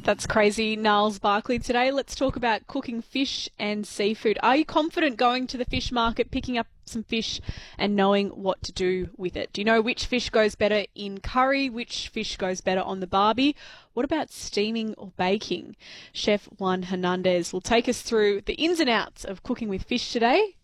That's crazy. Niles Barkley today. Let's talk about cooking fish and seafood. Are you confident going to the fish market, picking up some fish and knowing what to do with it? Do you know which fish goes better in curry? Which fish goes better on the barbie? What about steaming or baking? Chef Juan Hernandez will take us through the ins and outs of cooking with fish today.